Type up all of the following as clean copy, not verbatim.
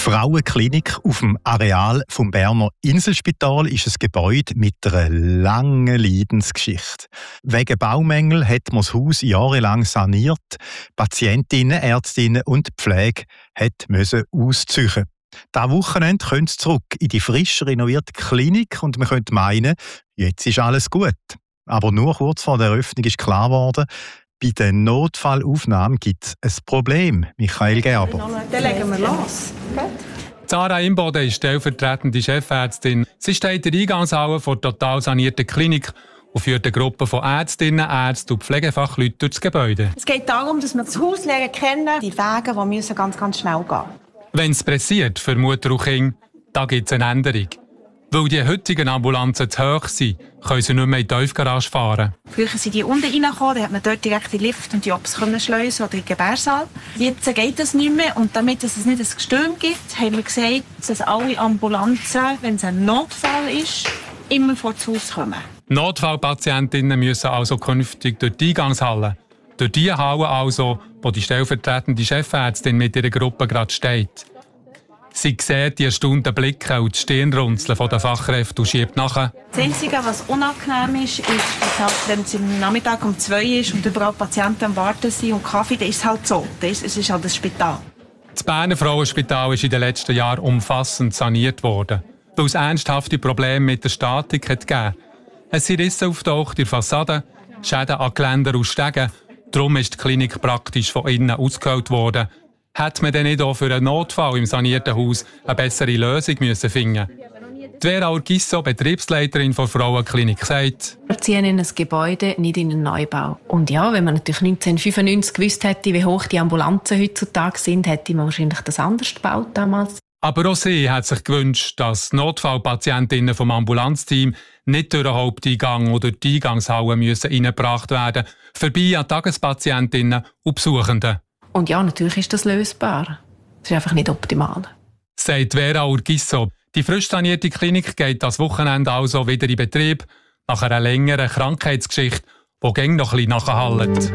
Frauenklinik auf dem Areal vom Berner Inselspital ist ein Gebäude mit einer langen Leidensgeschichte. Wegen Baumängel hat man das Haus jahrelang saniert. Patientinnen, Ärztinnen und die Pflege mussten ausziehen. Dieses Wochenende können sie zurück in die frisch renovierte Klinik und man könnte meinen, jetzt ist alles gut. Aber nur kurz vor der Eröffnung ist klar geworden, bei der Notfallaufnahme gibt es ein Problem. Michael Gerber. Dann legen wir los. Sarah Imboden ist stellvertretende Chefärztin. Sie steht in der Eingangshalle der total sanierten Klinik und führt eine Gruppe von Ärztinnen, Ärzten und Pflegefachleuten durch das Gebäude. Es geht darum, dass wir das Haus kennen. Die Wege die müssen ganz schnell gehen. Wenn es pressiert für Mutter und Kind, da gibt es eine Änderung. Weil die heutigen Ambulanzen zu hoch sind, können sie nicht mehr in die Tiefgarage fahren. Früher sind die unten reingekommen, dann hat man dort direkt in den Lift und die Ops schleusen oder in den Gebärsaal. Jetzt geht das nicht mehr und damit es nicht ein Gestürm gibt, haben wir gesagt, dass alle Ambulanzen, wenn es ein Notfall ist, immer vor das Haus kommen. Notfallpatientinnen müssen also künftig durch die Eingangshalle. Durch die Halle also, wo die stellvertretende Chefärztin mit ihrer Gruppe gerade steht. Sie sieht die erstaunten Blicke und die Stirnrunzeln der Fachkräfte und schiebt nachher. Das Einzige, was unangenehm ist, dass halt, wenn es am Nachmittag um 2 ist und überall Patienten am Warten sind und Kaffee, dann ist es halt so. Es ist halt das Spital. Das Berner Frauenspital ist in den letzten Jahren umfassend saniert worden, weil es ernsthafte Probleme mit der Statik hat gegeben. Es sind Risse auftaucht in der Fassade, Schäden an Geländer und Stegen. Darum ist die Klinik praktisch von innen ausgehöhlt worden. Hätte man denn nicht auch für einen Notfall im sanierten Haus eine bessere Lösung müssen finden? Die Vera Urgisso, Betriebsleiterin der Frauenklinik, sagt: Wir ziehen in ein Gebäude, nicht in einen Neubau. Und ja, wenn man natürlich 1995 gewusst hätte, wie hoch die Ambulanzen heutzutage sind, hätte man wahrscheinlich das anders gebaut damals. Aber auch sie hat sich gewünscht, dass Notfallpatientinnen vom Ambulanzteam nicht durch den Haupteingang oder die Eingangshalle reingebracht werden müssen, vorbei an Tagespatientinnen und Besuchenden. Und ja, natürlich ist das lösbar. Das ist einfach nicht optimal. Sagt Vera Urgisso. Die frisch sanierte Klinik geht das Wochenende also wieder in Betrieb, nach einer längeren Krankheitsgeschichte, die gäng noch ein bisschen nachhallt.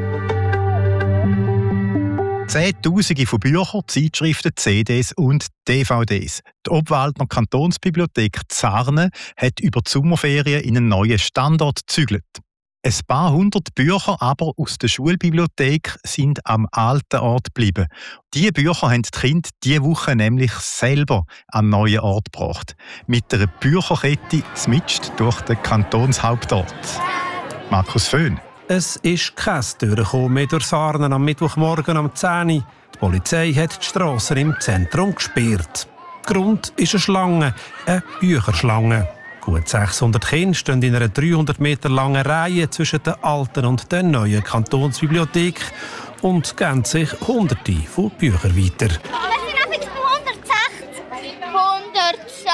Zehntausende von Büchern, Zeitschriften, CDs und DVDs. Die Obwaldner Kantonsbibliothek Zarne hat über die Sommerferien in einen neuen Standort gezügelt. Ein paar hundert Bücher aber aus der Schulbibliothek sind am alten Ort geblieben. Diese Bücher haben die Kinder diese Woche nämlich selber an einen neuen Ort gebracht. Mit einer Bücherkette mitscht durch den Kantonshauptort. Markus Föhn. Es ist kein Durchkommen mehr durch Sarnen am Mittwochmorgen um 10 Uhr. Die Polizei hat die Strassen im Zentrum gesperrt. Grund ist eine Bücherschlange. Gut 600 Kinder stehen in einer 300 Meter langen Reihe zwischen der alten und der neuen Kantonsbibliothek und geben sich Hunderte von Büchern weiter. Das sind einfach 160. 160.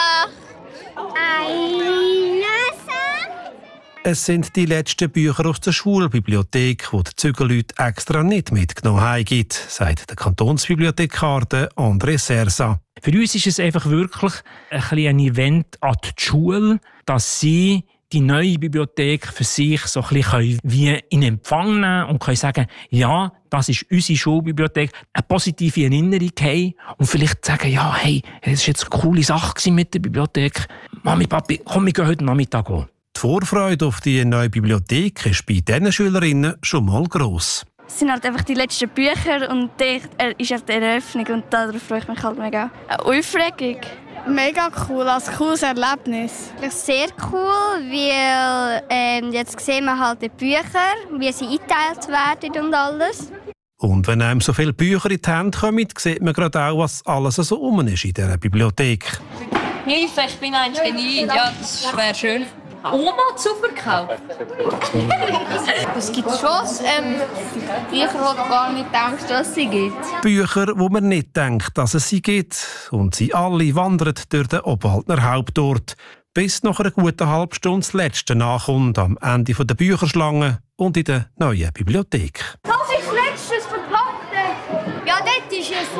Es sind die letzten Bücher aus der Schulbibliothek, die die Zügelleute extra nicht mitgenommen haben, sagt der Kantonsbibliothekar André Sersa. Für uns ist es einfach wirklich ein Event an die Schule, dass sie die neue Bibliothek für sich so ein bisschen wie in Empfang nehmen und können sagen, ja, das ist unsere Schulbibliothek, eine positive Erinnerung haben und vielleicht sagen, ja, hey, es war jetzt eine coole Sache mit der Bibliothek. Mami, Papi, komm, wir gehen heute Nachmittag an. Die Vorfreude auf die neue Bibliothek ist bei diesen Schülerinnen schon mal gross. Es sind halt einfach die letzten Bücher und die ist auf der Eröffnung und darauf freue ich mich halt mega. Eine Aufregung. Mega cool, ein cooles Erlebnis. Sehr cool, weil jetzt sehen wir halt die Bücher, wie sie eingeteilt werden und alles. Und wenn einem so viele Bücher in die Hände kommen, sieht man gerade auch, was alles so rum ist in dieser Bibliothek. Hilfe, ich bin ein Genie. Ja, das wäre schön. Oma hat super gekauft. Es gibt schon Bücher, wo du gar nicht denkst, dass es sie gibt. Bücher, wo man nicht denkt, dass es sie gibt. Und sie alle wandern durch den Obwaldner Hauptort. Bis nach einer guten halben Stunde das letzte nachkommt, am Ende der Bücherschlange und in der neuen Bibliothek. Das ist das letzte Verpackte. Ja, das ist es.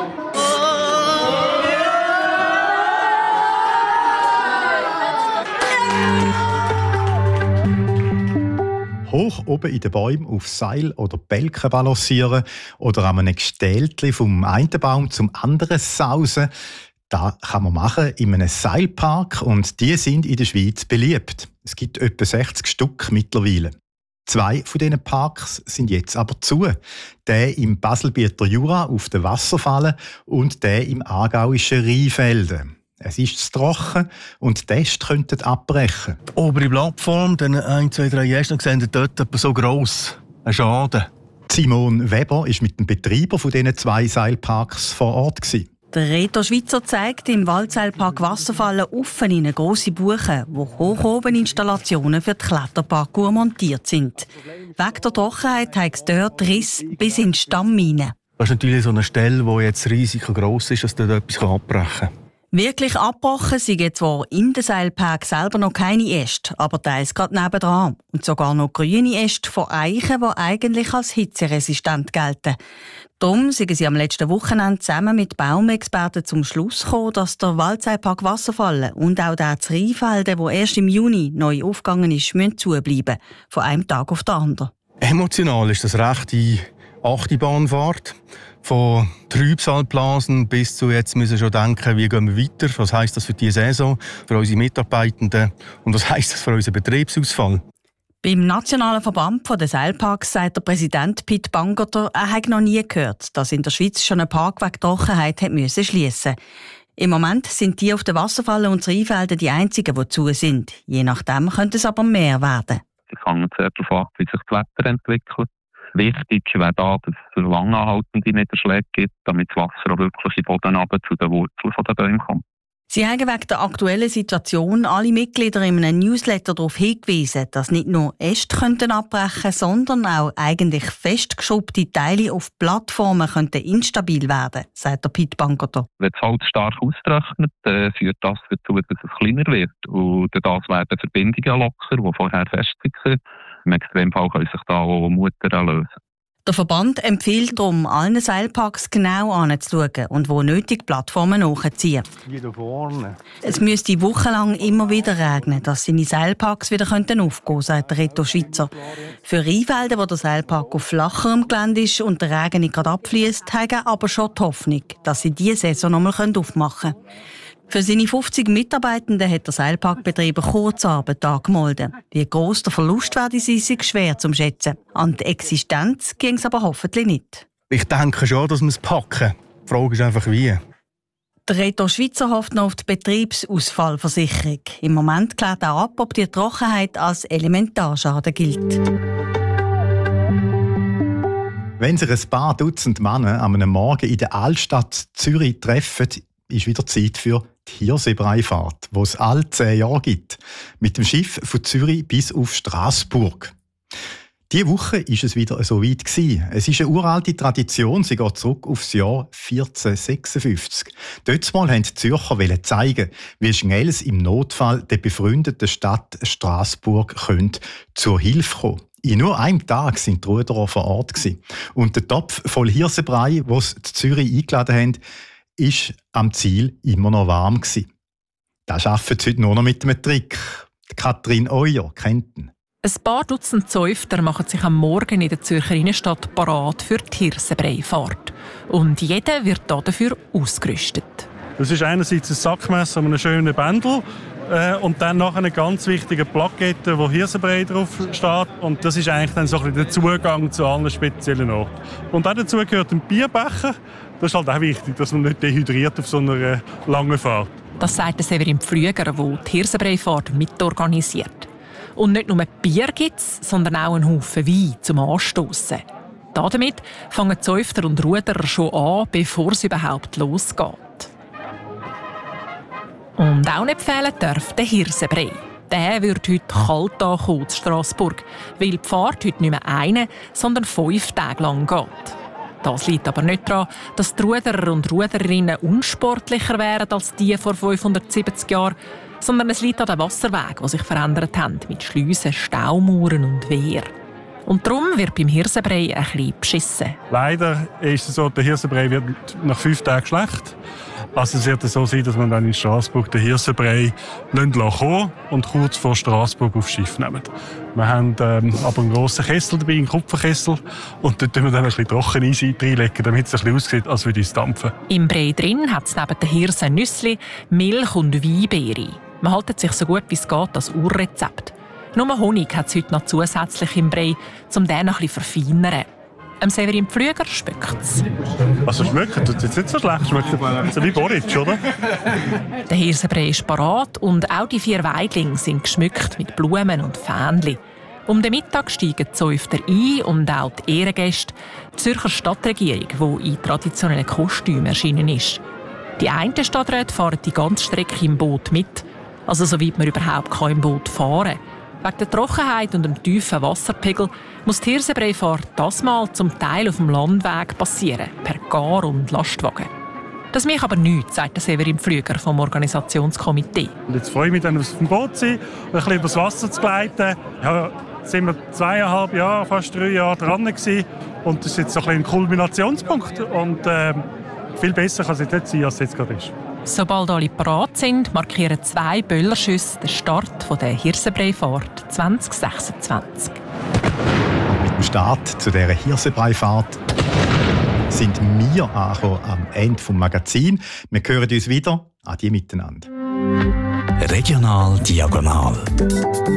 Hoch oben in den Bäumen auf Seil oder Bälken balancieren oder an einem Gestähltli vom einen Baum zum anderen sausen. Das kann man machen in einem Seilpark und die sind in der Schweiz beliebt. Es gibt etwa 60 Stück mittlerweile. 2 von diesen Parks sind jetzt aber zu. Der im Baselbieter Jura auf den Wasserfallen und der im aargauischen Rheinfelden. Es ist zu trocken und die Tests könnten abbrechen. Die obere Plattform, dann 1, 2, 3 Jäste, sehen dort etwa so gross. Ein Schaden. Simon Weber war mit dem Betreiber von diesen 2 Seilparks vor Ort. Der Reto Schweizer zeigt im Waldseilpark Wasserfallen offen in eine grosse Buche, wo hoch oben Installationen für die Kletterparkour montiert sind. Wegen der Trockenheit hat es dort Riss bis in die Stamm hinein. Das ist natürlich so eine Stelle, wo jetzt das Risiko gross ist, dass dort etwas abbrechen kann. Wirklich abgebrochen sind zwar in den Seilpark selber noch keine Äste, aber teils gerade nebendran. Und sogar noch grüne Äste von Eichen, die eigentlich als hitzeresistent gelten. Darum sind sie am letzten Wochenende zusammen mit Baumexperten zum Schluss gekommen, dass der Waldseilpark Wasserfallen und auch der zu Rheinfelden, der erst im Juni neu aufgegangen ist, müssen zubleiben. Von einem Tag auf den anderen. Emotional ist das rechte Achterbahnfahrt. Von Trübsalblasen bis zu jetzt müssen wir schon denken, wie gehen wir weiter? Was heisst das für diese Saison, für unsere Mitarbeitenden und was heisst das für unseren Betriebsausfall? Beim Nationalen Verband der Seilparks sagt der Präsident Piet Bangerter, er habe noch nie gehört, dass in der Schweiz schon ein Park wegen Trockenheit schliessen musste. Im Moment sind die auf den Wasserfallen und Rheinfelden die einzigen, die zu sind. Je nachdem könnte es aber mehr werden. Es hängt sehr davon ab, wie sich das Wetter entwickelt. Wichtig wäre da, dass es langanhaltende Niederschläge gibt, damit das Wasser auch wirklich in den Boden runter zu den Wurzeln der Bäume kommt. Sie haben wegen der aktuellen Situation alle Mitglieder in einem Newsletter darauf hingewiesen, dass nicht nur Äste abbrechen könnten, sondern auch eigentlich festgeschraubte Teile auf Plattformen könnten instabil werden, sagt der Piet Bangerter. Wenn das Holz stark austrocknet, führt das dazu, dass es kleiner wird. Und durch das werden Verbindungen locker, die vorher fest waren. Im Extremfall können sich da auch Mutter lösen. Der Verband empfiehlt darum, allen Seilparks genau anzuschauen und wo nötig Plattformen nachziehen. Wie da vorne. Es müsste wochenlang immer wieder regnen, dass seine Seilparks wieder aufgehen könnten, sagt der Reto Schweizer. Für Rheinfelden, wo der Seilpark auf flacherem Gelände ist und der Regen nicht gerade abfliesst, haben aber schon die Hoffnung, dass sie diese Saison noch mal aufmachen können. Für seine 50 Mitarbeitenden hat der Seilparkbetrieb Kurzarbeit angemeldet. Wie gross der Verlust werde sein, ist schwer zu schätzen. An die Existenz ging es aber hoffentlich nicht. Ich denke schon, dass wir es packen. Die Frage ist einfach, wie. Der Reto Schweizer hofft noch auf die Betriebsausfallversicherung. Im Moment klärt er ab, ob die Trockenheit als Elementarschaden gilt. Wenn sich ein paar Dutzend Männer an einem Morgen in der Altstadt Zürich treffen, ist wieder Zeit für die Hirsebrei-Fahrt, die es alle 10 Jahre gibt. Mit dem Schiff von Zürich bis auf Straßburg. Diese Woche ist es wieder so weit gewesen. Es ist eine uralte Tradition, sie geht zurück aufs Jahr 1456. Dort wollten die Zürcher zeigen, wie schnell es im Notfall der befreundeten Stadt Straßburg zur Hilfe kommen. In nur einem Tag sind die Ruderer vor Ort gewesen. Und der Topf voll Hirsebrei, den sie in Zürich eingeladen haben, ist am Ziel immer noch warm gewesen. Das schaffen sie heute nur noch mit einem Trick. Katrin Euer kennt ihn. Ein paar Dutzend Zäufter machen sich am Morgen in der Zürcher Innenstadt parat für die Hirsebrei-Fahrt. Und jeder wird dafür ausgerüstet. Das ist einerseits ein Sackmesser mit einem schönen Bändel und dann noch eine ganz wichtige Plakette, wo Hirsebrei drauf steht. Und das ist eigentlich dann so ein bisschen der Zugang zu allen speziellen Orten. Und auch dazu gehört ein Bierbecher. Das ist halt auch wichtig, dass man nicht dehydriert auf so einer langen Fahrt. Das sagt Severin Pflüger, der die Hirsebrei-Fahrt mitorganisiert. Und nicht nur Bier gibt es, sondern auch einen Haufen Wein zum Anstossen. Damit fangen die Zäufter und Ruderer schon an, bevor es überhaupt losgeht. Und auch nicht fehlen darf der Hirsebrei. Der wird heute kalt ankommen in Straßburg, weil die Fahrt heute nicht mehr 1, sondern 5 Tage lang geht. Das liegt aber nicht daran, dass die Ruderer und Ruderinnen unsportlicher wären als die vor 570 Jahren, sondern es liegt an den Wasserwegen, die sich verändert haben, mit Schliessen, Staumauern und Wehr. Und darum wird beim Hirsenbrei ein bisschen beschissen. Leider ist es so, der Hirsenbrei wird nach 5 Tagen schlecht. Also es wird so sein, dass man dann in Straßburg den Hirsenbrei kommen lassen und kurz vor Straßburg aufs Schiff nehmen. Wir haben aber einen grossen Kessel dabei, einen Kupferkessel. Und dort tun wir dann ein bisschen Trockeneis reinlegen, damit es ein bisschen aussieht, als würde es dampfen. Im Brei drin hat es neben den Hirsen Nüssli, Milch und Weinbeere. Man hält sich so gut wie es geht als Urrezept. Nur Honig hat es heute noch zusätzlich im Brei, um den noch ein bisschen zu verfeinern. Severin Pflüger schmeckt es. Also schmeckt es jetzt nicht so schlecht, schmeckt so wie Boric, oder? Der Hirsenbrei ist parat und auch die 4 Weidlinge sind geschmückt mit Blumen und Fähnchen. Um den Mittag steigen die Säufter ein und auch die Ehrengäste, die Zürcher Stadtregierung, die in traditionellen Kostümen erschienen ist. Die einen Stadträte fahren die ganze Strecke im Boot mit, also soweit man überhaupt im Boot fahren kann. Wegen der Trockenheit und dem tiefen Wasserpegel muss die Hirsenbreifahrt das Mal zum Teil auf dem Landweg passieren, per Gar- und Lastwagen. Das macht aber nichts, sagt der Severin Pflüger vom Organisationskomitee. Und jetzt freue ich mich dann, auf dem Boot zu sein und ein bisschen übers Wasser zu gleiten. Ja, sind wir 2,5 Jahre, fast 3 Jahre dran gewesen. Und das ist jetzt so ein Kulminationspunkt. Und viel besser kann es nicht sein, als es jetzt gerade ist. Sobald alle parat sind, markieren 2 Böllerschüsse den Start der Hirsenbreifahrt 2026. Und mit dem Start zu dieser Hirsenbreifahrt sind wir angekommen am Ende des Magazins. Wir hören uns wieder. Adieu miteinander. Regional Diagonal.